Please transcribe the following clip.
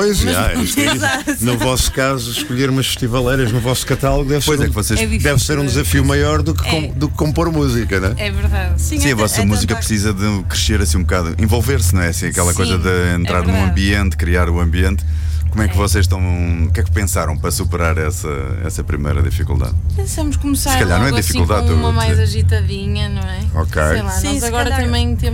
Pois, Exato. no vosso caso, escolher umas festivaleiras no vosso catálogo deve Pois ser, é que vocês. deve ser um desafio maior do que, do que compor música, não é? É verdade. Sim, a vossa música precisa de crescer assim um bocado, envolver-se, não é? Assim, aquela Sim, coisa de entrar num verdade. ambiente, criar o ambiente. Como é que vocês estão. O que é que pensaram para superar essa primeira dificuldade? Pensamos começar Se calhar não é logo dificuldade, assim, com estou uma a mais dizer. agitadinha, não é? Ok. Sei lá, Sim, nós se agora calhar. também temos